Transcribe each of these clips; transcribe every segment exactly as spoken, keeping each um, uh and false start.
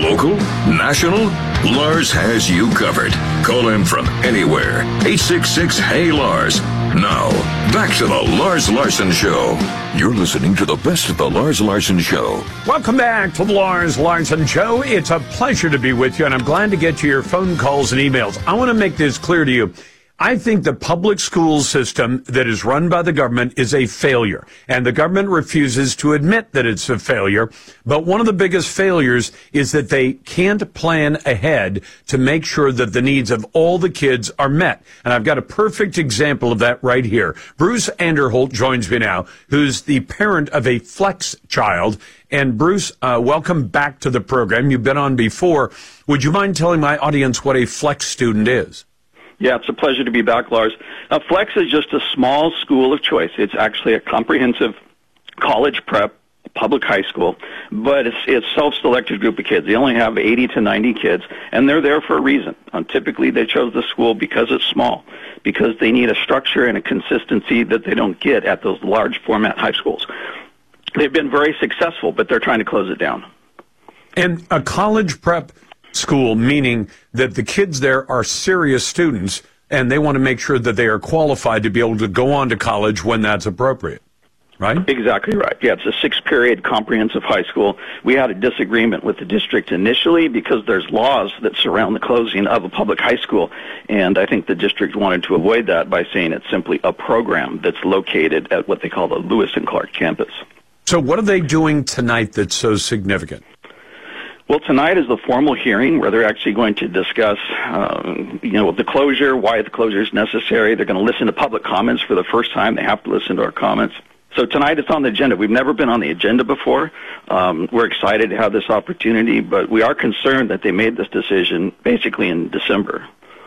Local? National? Lars has you covered. Call him from anywhere. eight six six, H E Y, Lars. Now, back to the Lars Larson Show. You're listening to the best of the Lars Larson Show. Welcome back to the Lars Larson Show. It's a pleasure to be with you, and I'm glad to get to your phone calls and emails. I want to make this clear to you. I think the public school system that is run by the government is a failure, and the government refuses to admit that it's a failure. But one of the biggest failures is that they can't plan ahead to make sure that the needs of all the kids are met. And I've got a perfect example of that right here. Bruce Anderholt joins me now, who's the parent of a flex child. And Bruce, uh, welcome back to the program. You've been on before. Would you mind telling my audience what a flex student is? Yeah, it's a pleasure to be back, Lars. Uh, Flex is just a small school of choice. It's actually a comprehensive college prep, public high school, but it's it's self-selected group of kids. They only have eighty to ninety kids, and they're there for a reason. Um, typically, they chose the school because it's small, because they need a structure and a consistency that they don't get at those large format high schools. They've been very successful, but they're trying to close it down. And a college prep school, meaning that the kids there are serious students and they want to make sure that they are qualified to be able to go on to college when that's appropriate, right? Exactly right. Yeah, it's a six-period comprehensive high school. We had a disagreement with the district initially because there's laws that surround the closing of a public high school, and I think the district wanted to avoid that by saying it's simply a program that's located at what they call the Lewis and Clark campus. So what are they doing tonight that's so significant? Well, tonight is the formal hearing where they're actually going to discuss, um, you know, the closure, why the closure is necessary. They're going to listen to public comments for the first time. They have to listen to our comments. So tonight it's on the agenda. We've never been on the agenda before. Um, we're excited to have this opportunity, but we are concerned that they made this decision basically in December.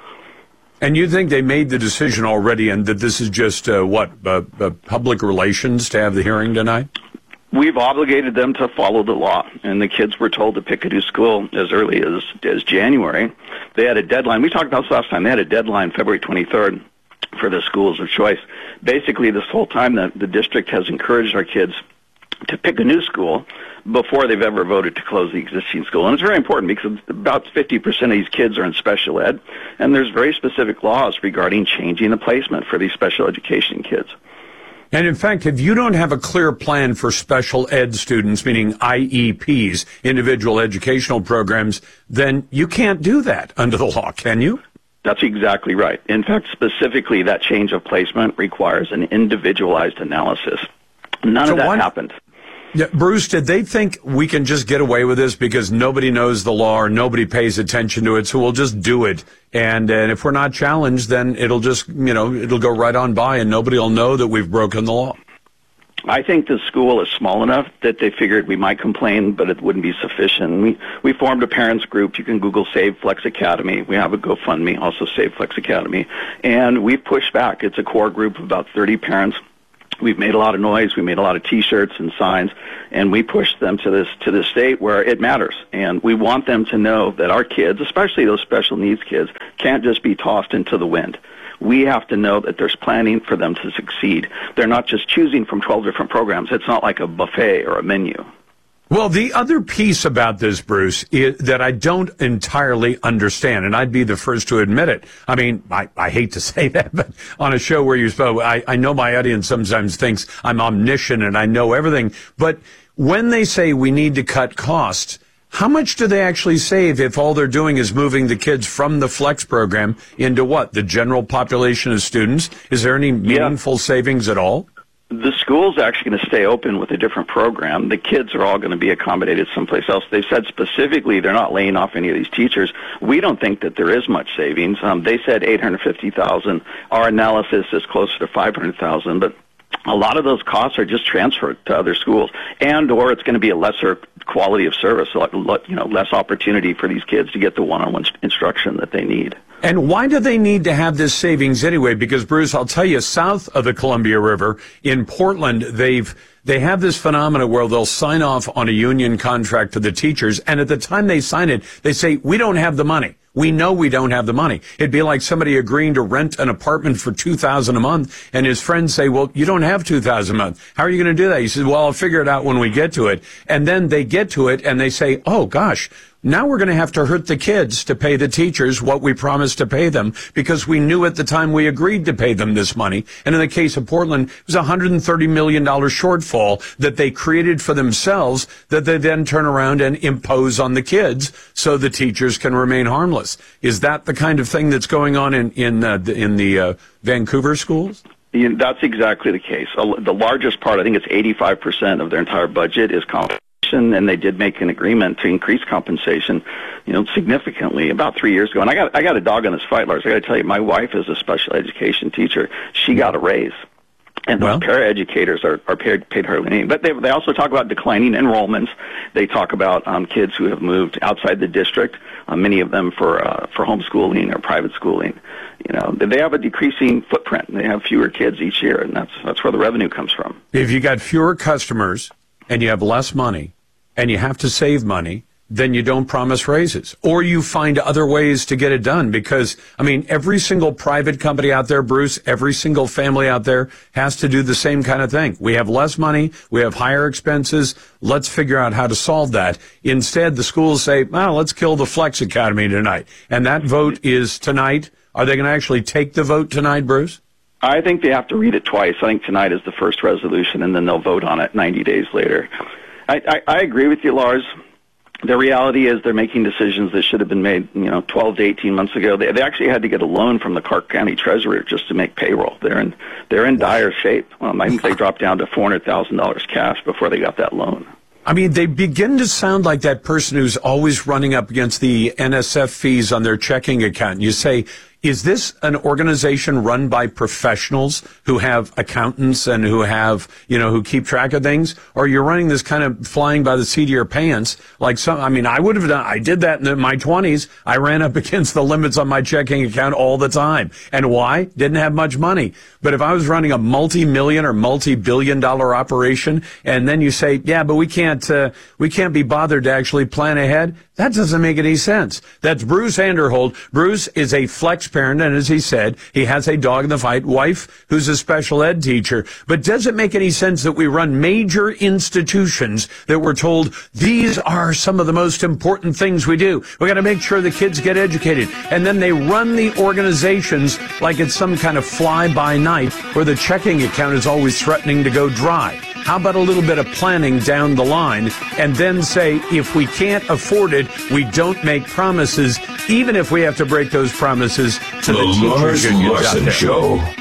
And you think they made the decision already and that this is just, uh, what, uh, uh, public relations to have the hearing tonight? We've obligated them to follow the law, and the kids were told to pick a new school as early as, as January. They had a deadline. We talked about this last time. They had a deadline February twenty-third for the schools of choice. Basically, this whole time, the, the district has encouraged our kids to pick a new school before they've ever voted to close the existing school. And it's very important because about fifty percent of these kids are in special ed, and there's very specific laws regarding changing the placement for these special education kids. And in fact, if you don't have a clear plan for special ed students, meaning I E Ps, individual educational programs, then you can't do that under the law, can you? That's exactly right. In fact, specifically, that change of placement requires an individualized analysis. None so of that one, happened. Yeah, Bruce, did they think we can just get away with this because nobody knows the law or nobody pays attention to it, so we'll just do it? And, and if we're not challenged, then it'll just, you know, it'll go right on by and nobody will know that we've broken the law. I think the school is small enough that they figured we might complain, but it wouldn't be sufficient. We we formed a parents group. You can Google Save Flex Academy. We have a GoFundMe, also Save Flex Academy. And we've pushed back. It's a core group of about thirty parents. We've made a lot of noise. We made a lot of T-shirts and signs, and we pushed them to this to this state where it matters. And we want them to know that our kids, especially those special needs kids, can't just be tossed into the wind. We have to know that there's planning for them to succeed. They're not just choosing from twelve different programs. It's not like a buffet or a menu. Well, the other piece about this, Bruce, is that I don't entirely understand, and I'd be the first to admit it. I mean, I, I hate to say that, but on a show where you spoke, I, I know my audience sometimes thinks I'm omniscient and I know everything. But when they say we need to cut costs, how much do they actually save if all they're doing is moving the kids from the Flex program into what? The general population of students? Is there any meaningful yeah. savings at all? The school's actually going to stay open with a different program. The kids are all going to be accommodated someplace else. They've said specifically they're not laying off any of these teachers. We don't think that there is much savings. Um, they said eight hundred fifty thousand dollars. Our analysis is closer to five hundred thousand dollars, but a lot of those costs are just transferred to other schools, and or it's going to be a lesser quality of service, you know, less opportunity for these kids to get the one-on-one instruction that they need. And why do they need to have this savings anyway? Because, Bruce, I'll tell you, south of the Columbia River in Portland, they've they have this phenomena where they'll sign off on a union contract for the teachers, and at the time they sign it, they say, we don't have the money. We know we don't have the money. It'd be like somebody agreeing to rent an apartment for two thousand dollars a month, and his friends say, well, you don't have two thousand dollars a month. How are you going to do that? He says, well, I'll figure it out when we get to it. And then they get to it, and they say, oh, gosh, Now we're going to have to hurt the kids to pay the teachers what we promised to pay them because we knew at the time we agreed to pay them this money. And in the case of Portland, it was a one hundred thirty million dollars shortfall that they created for themselves that they then turn around and impose on the kids so the teachers can remain harmless. Is that the kind of thing that's going on in, in, uh, in the uh, Vancouver schools? Yeah, that's exactly the case. The largest part, I think it's eighty-five percent of their entire budget is compensation. And they did make an agreement to increase compensation, you know, significantly about three years ago. And I got I got a dog in this fight, Lars. I got to tell you, my wife is a special education teacher. She got a raise, and well, those paraeducators are are paid paid hardly anything. But they they also talk about declining enrollments. They talk about um, kids who have moved outside the district. Uh, many of them for uh, for homeschooling or private schooling. You know, they have a decreasing footprint. They have fewer kids each year, and that's that's where the revenue comes from. If you got fewer customers and you have less money, and you have to save money, then you don't promise raises. Or you find other ways to get it done because, I mean, every single private company out there, Bruce, every single family out there has to do the same kind of thing. We have less money. We have higher expenses. Let's figure out how to solve that. Instead, the schools say, well, let's kill the Flex Academy tonight. And that vote is tonight. Are they going to actually take the vote tonight, Bruce? I think they have to read it twice. I think tonight is the first resolution, and then they'll vote on it ninety days later. I, I, I agree with you, Lars. The reality is they're making decisions that should have been made, you know, twelve to eighteen months ago. They, they actually had to get a loan from the Clark County Treasurer just to make payroll. They're in they're in dire shape. Um, I think they dropped down to four hundred thousand dollars cash before they got that loan. I mean, they begin to sound like that person who's always running up against the N S F fees on their checking account. You say, is this an organization run by professionals who have accountants and who have, you know, who keep track of things? Or you're running this kind of flying by the seat of your pants? Like some, I mean, I would have done, I did that in my twenties. I ran up against the limits on my checking account all the time. And why? Didn't have much money. But if I was running a multi-million or multi-billion dollar operation, and then you say, yeah, but we can't, uh, we can't be bothered to actually plan ahead, that doesn't make any sense. That's Bruce Anderhold. Bruce is a Flex parent, and as he said, he has a dog in the fight wife who's a special ed teacher. But does it make any sense that we run major institutions that we're told these are some of the most important things we do? We got to make sure the kids get educated. And then they run the organizations like it's some kind of fly-by-night where the checking account is always threatening to go dry. How about a little bit of planning down the line and then say, if we can't afford it, we don't make promises, even if we have to break those promises to the, the teachers unions out there. Show.